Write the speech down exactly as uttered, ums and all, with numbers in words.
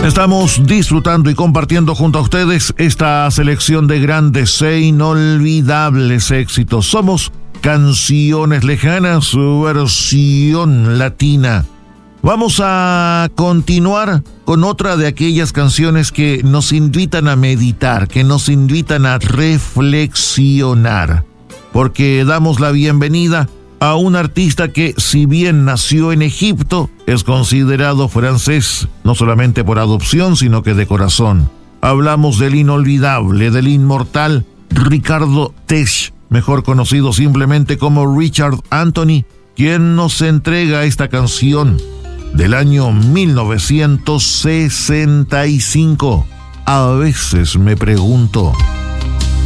Estamos disfrutando y compartiendo junto a ustedes esta selección de grandes e inolvidables éxitos. Somos Canciones Lejanas, su versión latina. Vamos a continuar con otra de aquellas canciones que nos invitan a meditar, que nos invitan a reflexionar, porque damos la bienvenida a un artista que, si bien nació en Egipto, es considerado francés, no solamente por adopción, sino que de corazón. Hablamos del inolvidable, del inmortal Ricardo Tesh, mejor conocido simplemente como Richard Anthony, quien nos entrega esta canción del año mil novecientos sesenta y cinco. A veces me pregunto...